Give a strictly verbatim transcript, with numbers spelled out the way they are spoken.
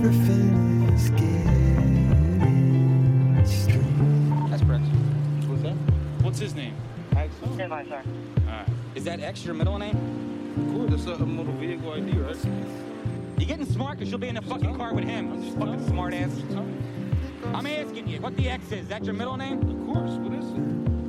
everything is getting strange. That's Prince. What's that? What's his name? Axel? Stand by, sir. Alright. Is that X your middle name? Cool, that's a motor vehicle I D, right? You getting smart because you'll be in the fucking car with him. I'm just fucking smart ass. I'm asking you, what the X is? Is that your middle name? Of course, what is it?